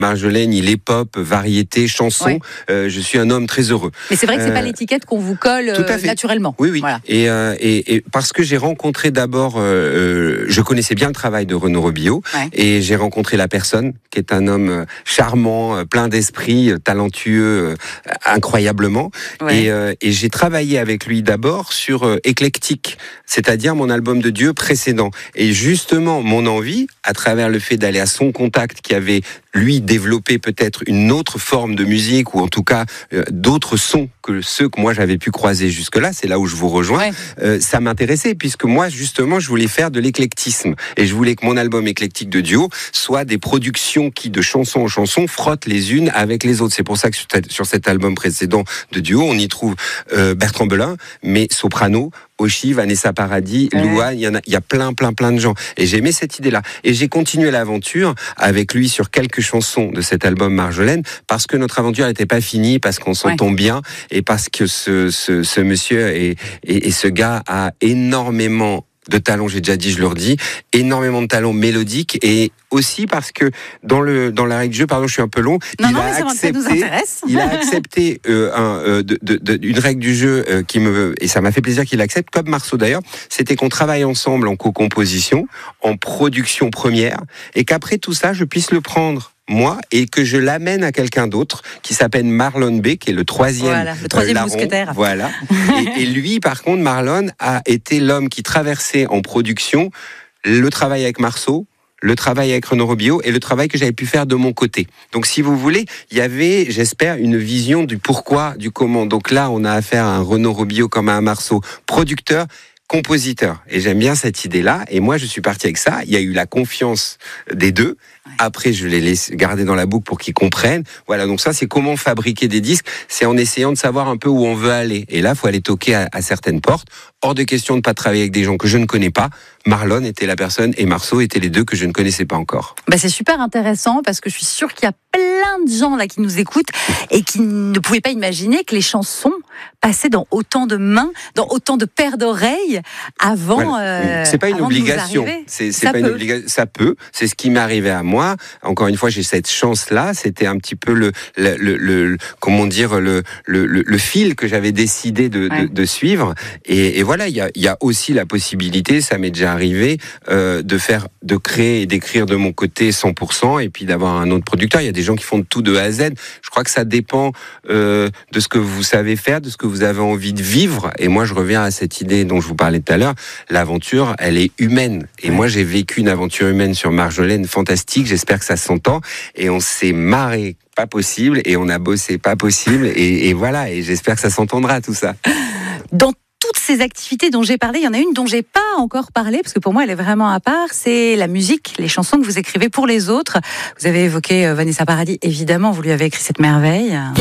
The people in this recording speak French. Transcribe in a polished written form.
Marjolaine, il est pop, variété, chanson. Ouais. Je suis un homme très heureux. Mais c'est vrai que c'est pas l'étiquette qu'on vous colle naturellement. Oui. Voilà. Et parce que j'ai rencontré d'abord, je connaissais bien le travail de Renaud Robillot, et j'ai rencontré la personne, qui est un homme charmant, plein d'esprit, talentueux, incroyablement. Ouais. Et j'ai travaillé avec lui d'abord sur Éclectique, c'est-à-dire mon album de Dieu précédent. Et justement, mon envie, à travers le fait d'aller à son contact, qui avait lui développé peut-être une autre forme de musique, ou en tout cas d'autres sons que ceux que moi j'avais pu croiser jusque-là, c'est là où je vous rejoins, ça m'intéressait, puisque moi justement je voulais faire de l'éclectisme, et je voulais que mon album Éclectique de Duo soit des productions qui, de chanson en chanson, frottent les unes avec les autres. C'est pour ça que sur cet album précédent de Duo, on y trouve Bertrand Belin, mais soprano, Ochi, Vanessa Paradis, Louane, il y a plein de gens. Et j'ai aimé cette idée-là. Et j'ai continué l'aventure avec lui sur quelques chansons de cet album Marjolaine, parce que notre aventure n'était pas finie, parce qu'on s'entend bien, et parce que ce monsieur et ce gars a énormément de talent, j'ai déjà dit, je le redis, énormément de talent mélodique, et aussi parce que dans la règle du jeu, pardon, je suis un peu long, ça nous intéresse. Il a accepté une règle du jeu et ça m'a fait plaisir qu'il accepte, comme Marceau d'ailleurs, c'était qu'on travaille ensemble en co-composition, en production première, et qu'après tout ça, je puisse le prendre moi, et que je l'amène à quelqu'un d'autre qui s'appelle Marlon B, qui est le troisième mousquetaire. Voilà. et lui, par contre, Marlon a été l'homme qui traversait en production le travail avec Marceau, le travail avec Renaud Robillot et le travail que j'avais pu faire de mon côté. Donc, si vous voulez, il y avait, j'espère, une vision du pourquoi, du comment. Donc là, on a affaire à un Renaud Robillot comme à un Marceau, producteur, compositeur. Et j'aime bien cette idée-là. Et moi, je suis parti avec ça. Il y a eu la confiance des deux. Après, je les laisse garder dans la boucle pour qu'ils comprennent. Voilà, donc ça, c'est comment fabriquer des disques. C'est en essayant de savoir un peu où on veut aller. Et là, il faut aller toquer à certaines portes. Hors de question de ne pas travailler avec des gens que je ne connais pas. Marlon était la personne et Marceau étaient les deux que je ne connaissais pas encore. C'est super intéressant, parce que je suis sûre qu'il y a plein de gens là qui nous écoutent et qui ne pouvaient pas imaginer que les chansons passaient dans autant de mains, dans autant de paires d'oreilles avant. Voilà. C'est pas une obligation. C'est pas une obligation. Ça peut. C'est ce qui m'est arrivé à moi. Encore une fois, j'ai cette chance-là. C'était un petit peu le fil que j'avais décidé de suivre. Et voilà, il y a aussi la possibilité, ça m'est déjà arrivé, de créer et d'écrire de mon côté 100%, et puis d'avoir un autre producteur. Il y a des gens qui font de tout de A à Z. Je crois que ça dépend de ce que vous savez faire, de ce que vous avez envie de vivre. Et moi, je reviens à cette idée dont je vous parlais tout à l'heure. L'aventure, elle est humaine. Et moi, j'ai vécu une aventure humaine sur Marjolaine fantastique. J'espère que ça s'entend. Et on s'est marré pas possible, et on a bossé pas possible. Et voilà. Et j'espère que ça s'entendra, tout ça. Dans toutes ces activités dont j'ai parlé, il y en a une dont j'ai pas encore parlé, parce que pour moi, elle est vraiment à part. C'est la musique, les chansons que vous écrivez pour les autres. Vous avez évoqué Vanessa Paradis, évidemment, vous lui avez écrit cette merveille.